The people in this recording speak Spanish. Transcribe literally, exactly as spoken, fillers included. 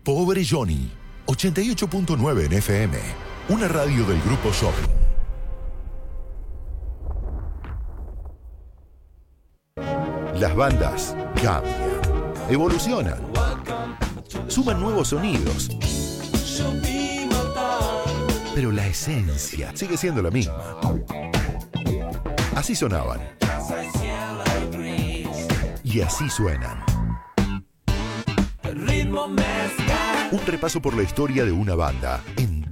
Pobre Johnny, ochenta y ocho punto nueve en F M, una radio del Grupo Shopping. Las bandas cambian, evolucionan, suman nuevos sonidos, pero la esencia sigue siendo la misma. Así sonaban. Y así suenan. Un repaso por la historia de una banda